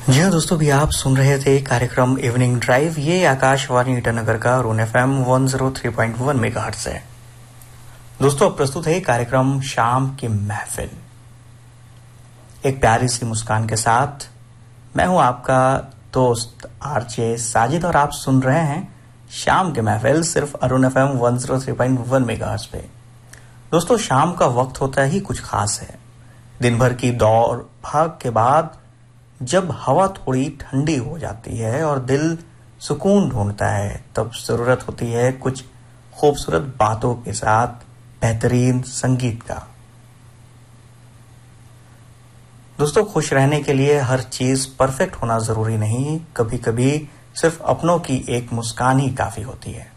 जी हाँ दोस्तों, भी आप सुन रहे थे कार्यक्रम इवनिंग ड्राइव। ये आकाशवाणी ईटानगर का रोन FM 103.1 मेगाहर्ट्ज है। दोस्तों अब प्रस्तुत है कार्यक्रम शाम की महफिल। एक प्यारी सी मुस्कान के साथ मैं हूं आपका दोस्त आरजे साजिद और आप सुन रहे हैं शाम की महफिल सिर्फ अरुण FM 103.1 मेगाहर्ट्ज पे। दोस्तों शाम का वक्त होता ही कुछ खास है। दिन भर की दौड़ भाग के बाद जब हवा थोड़ी ठंडी हो जाती है और दिल सुकून ढूंढता है, तब जरूरत होती है कुछ खूबसूरत बातों के साथ बेहतरीन संगीत का। दोस्तों खुश रहने के लिए हर चीज परफेक्ट होना जरूरी नहीं, कभी कभी सिर्फ अपनों की एक मुस्कान ही काफी होती है।